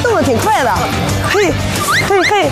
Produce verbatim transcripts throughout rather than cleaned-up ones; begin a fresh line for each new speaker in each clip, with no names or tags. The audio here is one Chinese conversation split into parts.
动得挺快的，嘿，嘿嘿，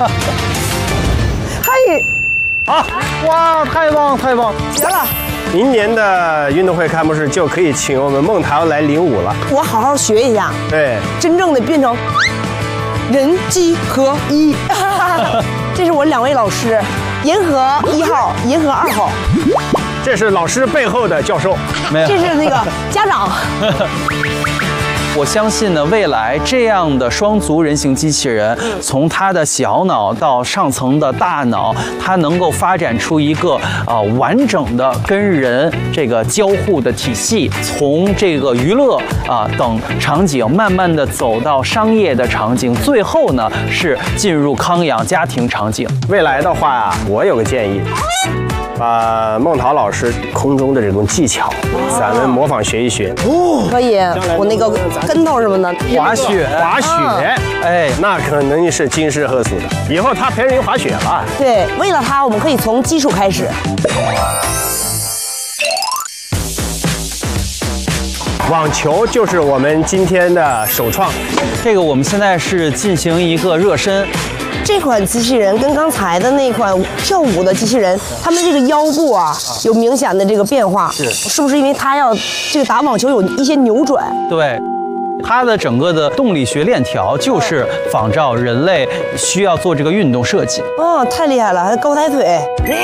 嘿，
好，哇，太棒太棒！
绝了！
明年的运动会开幕式就可以请我们孟桃来领舞了。
我好好学一下，
对，
真正的变成人机合一。这是我两位老师，银河一号，银河二号。
这是老师背后的教授，
没有，
这是那个家长。
我相信呢，未来这样的双足人形机器人，从它的小脑到上层的大脑，它能够发展出一个啊、呃、完整的跟人这个交互的体系，从这个娱乐啊、呃、等场景，慢慢的走到商业的场景，最后呢是进入康养家庭场景。
未来的话啊，我有个建议。把孟桃老师空中的这种技巧，咱们模仿学一学。
哦，可以，我那个跟头什么的，
滑雪，
滑雪，哎，那可能是惊世骇俗的。以后他陪人滑雪了。
对，为了他，我们可以从基础开始。
网球就是我们今天的首创。
这个我们现在是进行一个热身。
这款机器人跟刚才的那款跳舞的机器人，他们这个腰部啊有明显的这个变化，
是
是不是因为它要这个打网球有一些扭转？
对，它的整个的动力学链条就是仿照人类需要做这个运动设计。
哦，太厉害了，还高抬腿。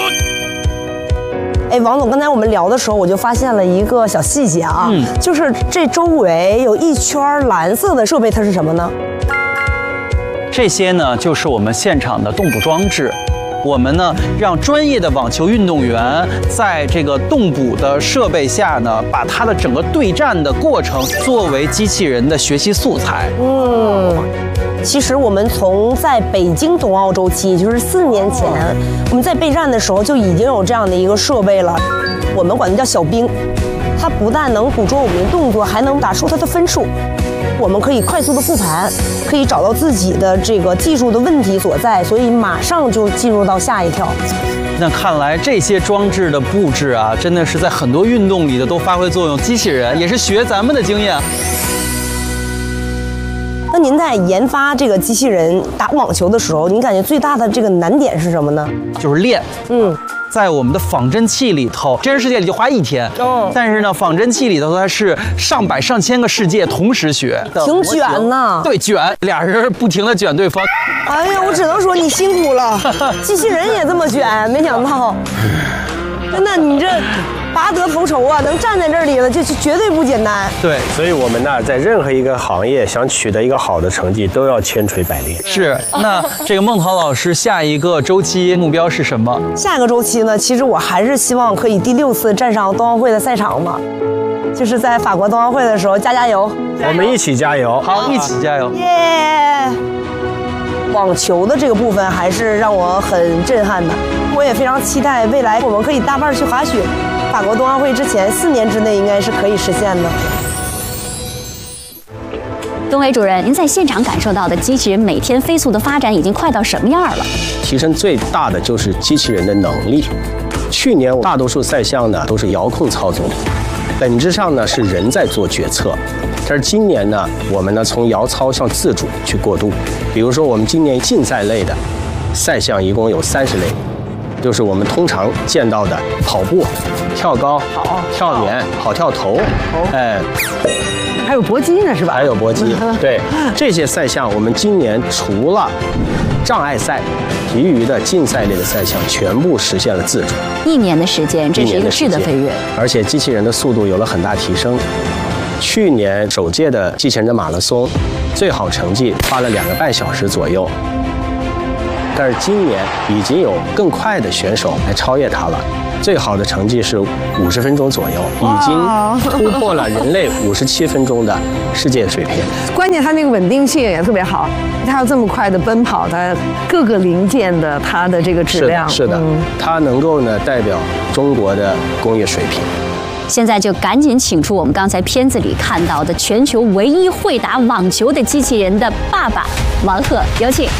哎，王总，刚才我们聊的时候，我就发现了一个小细节啊，嗯、就是这周围有一圈蓝色的设备，它是什么呢？
这些呢，就是我们现场的动捕装置。我们呢，让专业的网球运动员在这个动捕的设备下呢，把他的整个对战的过程作为机器人的学习素材。
嗯，其实我们从在北京冬奥周期，也就是四年前，我们在备战的时候就已经有这样的一个设备了，我们管它叫小兵。它不但能捕捉我们的动作，还能打出它的分数。我们可以快速的复盘，可以找到自己的这个技术的问题所在，所以马上就进入到下一跳。
那看来这些装置的布置啊，真的是在很多运动里的都发挥作用。机器人也是学咱们的经验。
那您在研发这个机器人打网球的时候，您感觉最大的这个难点是什么呢？
就是练。
嗯。
在我们的仿真器里头，真实世界里就花一天，哦，但是呢，仿真器里头它是上百上千个世界同时学，
挺卷呐。
对，卷，俩人不停的卷对方。
哎呀，我只能说你辛苦了，机器人也这么卷，没想到，真的你这拔得头筹啊，能站在这里了，这是绝对不简单。
对，所以我们呢，在任何一个行业想取得一个好的成绩，都要千锤百炼。
是，那这个孟桃老师下一个周期目标是什么？
下一个周期呢，其实我还是希望可以第六次站上冬奥会的赛场嘛，就是在法国冬奥会的时候加加油，
我们一起加油，
好，一起加油，
耶！ Yeah! 网球的这个部分还是让我很震撼的，我也非常期待未来我们可以搭伴去滑雪。法国冬奥会之前四年之内应该是可以实现的。
东伟主任，您在现场感受到的机器人每天飞速的发展已经快到什么样了？
提升最大的就是机器人的能力。去年大多数赛项呢都是遥控操纵，本质上呢是人在做决策。但是今年呢，我们呢从遥操向自主去过渡。比如说，我们今年竞赛类的赛项一共有三十类，就是我们通常见到的跑步、跳高、跳远、跑跳投，哎。
还有搏击呢，是吧？
还有搏击，对这些赛项，我们今年除了障碍赛，其余的竞赛类的赛项全部实现了自主。
一年的时间，这是一个质的飞跃，
而且机器人的速度有了很大提升。去年首届的机器人的马拉松，最好成绩花了两个半小时左右，但是今年已经有更快的选手来超越它了。最好的成绩是五十分钟左右，已经突破了人类五十七分钟的世界水平。
关键它那个稳定性也特别好，它要这么快的奔跑，它各个零件的它的这个质量
是的，是的嗯、它能够呢代表中国的工业水平。
现在就赶紧请出我们刚才片子里看到的全球唯一会打网球的机器人的爸爸王鹤，有请。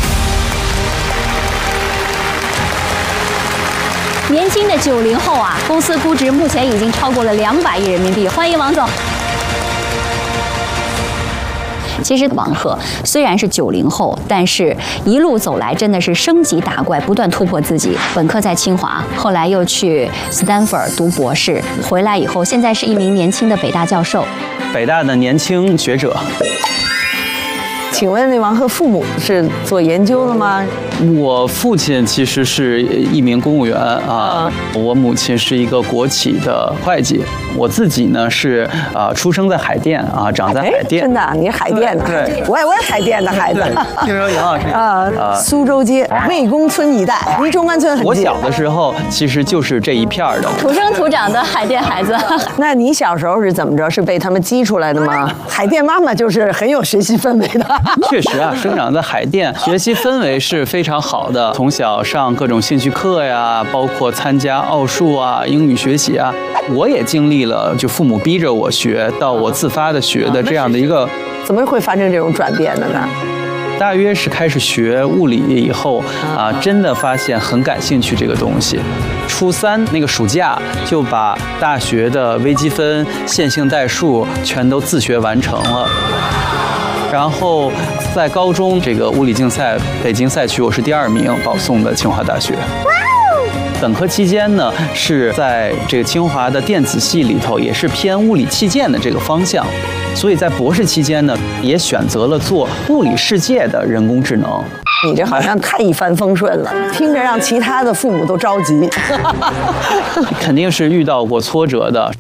年轻的九零后啊，公司估值目前已经超过了两百亿人民币。欢迎王总。 其实王鹤虽然是九零后，但是一路走来真的是升级打怪，不断突破自己。本科在清华，后来又去斯坦福读博士，回来以后现在是一名年轻的北大教授，
北大的年轻学者。
请问那王鹤父母是做研究的吗？
我父亲其实是一名公务员啊，我母亲是一个国企的会计，我自己呢是啊出生在海淀啊，长在海淀。
真的，你是海淀的？
对，
我也我也海淀的孩子。
听说杨老师
啊，苏州街魏公村一带，离中关村很近。
我小的时候其实就是这一片的，
土生土长的海淀孩子。
那你小时候是怎么着？是被他们激出来的吗？海淀妈妈就是很有学习氛围的。
确实啊，生长在海淀，学习氛围是非常好的。从小上各种兴趣课呀，包括参加奥数啊、英语学习啊，我也经历了就父母逼着我学，到我自发的学的这样的一个。
怎么会发生这种转变的呢？
大约是开始学物理以后啊，真的发现很感兴趣这个东西。初三那个暑假就把大学的微积分、线性代数全都自学完成了。然后在高中这个物理竞赛北京赛区，我是第二名，保送的清华大学。本科期间呢，是在这个清华的电子系里头，也是偏物理器件的这个方向。所以在博士期间呢，也选择了做物理世界的人工智能。
你这好像太一帆风顺了，听着让其他的父母都着急。
肯定是遇到过挫折的。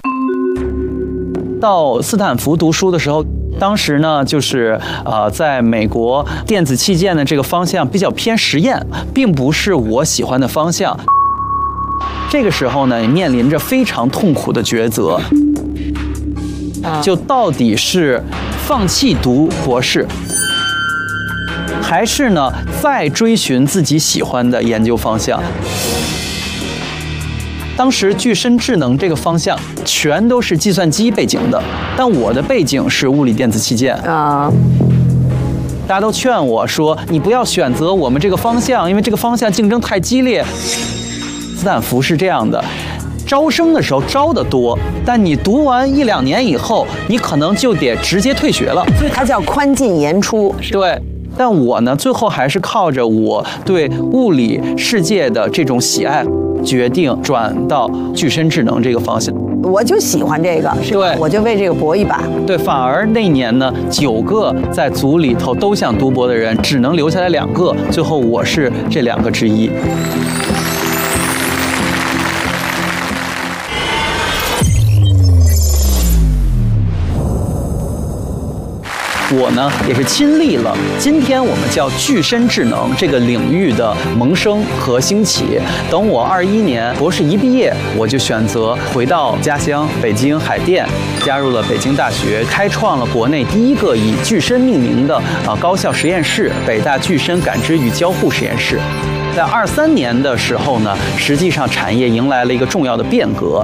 到斯坦福读书的时候，当时呢，就是呃，在美国电子器件的这个方向比较偏实验，并不是我喜欢的方向。这个时候呢，也面临着非常痛苦的抉择，就到底是放弃读博士，还是呢再追寻自己喜欢的研究方向。当时具身智能这个方向全都是计算机背景的，但我的背景是物理电子器件啊。大家都劝我说，你不要选择我们这个方向，因为这个方向竞争太激烈。斯坦福是这样的，招生的时候招得多，但你读完一两年以后，你可能就得直接退学了。
所以它叫宽进严出。
对。但我呢，最后还是靠着我对物理世界的这种喜爱，决定转到具身智能这个方向。
我就喜欢这个，
对，
我就为这个搏一把。
对，反而那年呢，九个在组里头都想读博的人，只能留下来两个，最后我是这两个之一。我呢也是亲历了今天我们叫具身智能这个领域的萌生和兴起。等我二一年博士一毕业，我就选择回到家乡北京海淀，加入了北京大学，开创了国内第一个以具身命名的啊高校实验室——北大具身感知与交互实验室。在二三年的时候呢，实际上产业迎来了一个重要的变革。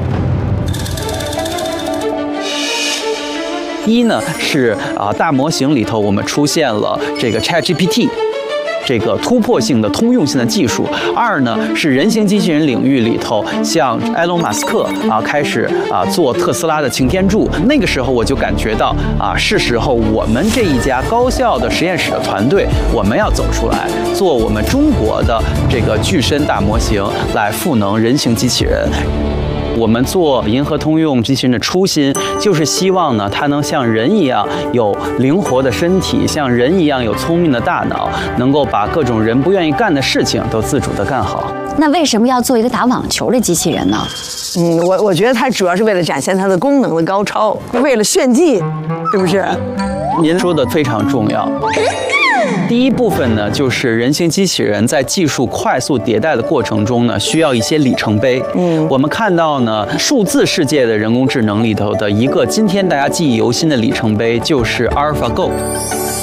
一呢是啊大模型里头我们出现了这个 ChatGPT 这个突破性的通用性的技术。二呢是人形机器人领域里头，像埃隆·马斯克啊开始啊做特斯拉的擎天柱。那个时候我就感觉到啊是时候我们这一家高校的实验室的团队，我们要走出来，做我们中国的这个具身大模型，来赋能人形机器人。我们做银河通用机器人的初心，就是希望呢，它能像人一样有灵活的身体，像人一样有聪明的大脑，能够把各种人不愿意干的事情都自主地干好。
那为什么要做一个打网球的机器人呢？
嗯，我我觉得它主要是为了展现它的功能的高超，为了炫技，是不是？
您说的非常重要。第一部分呢，就是人形机器人在技术快速迭代的过程中呢，需要一些里程碑。嗯，我们看到呢，数字世界的人工智能里头的一个今天大家记忆犹新的里程碑，就是 AlphaGo。